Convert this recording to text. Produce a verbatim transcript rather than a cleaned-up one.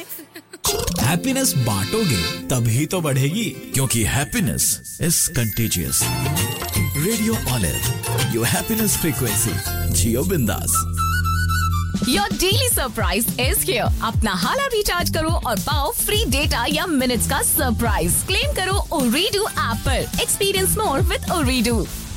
Happiness बांटोगे तभी तो बढ़ेगी, क्योंकि happiness is contagious. Radio olive, your happiness frequency. जियो बिंदास। Your daily surprise is here. अपना हाला रिचार्ज करो और पाओ फ्री डेटा या मिनट्स का सरप्राइज। क्लेम करो Ooredoo ऐप पर। Experience more with Ooredoo.